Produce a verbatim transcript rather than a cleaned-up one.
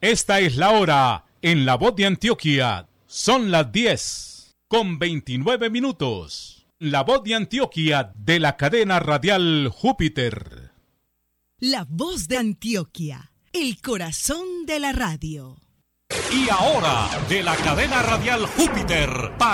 Esta es la hora en La Voz de Antioquia. Son las diez con veintinueve minutos. La Voz de Antioquia de la cadena radial Júpiter. La Voz de Antioquia, el corazón de la radio. Y ahora, de la cadena radial Júpiter, para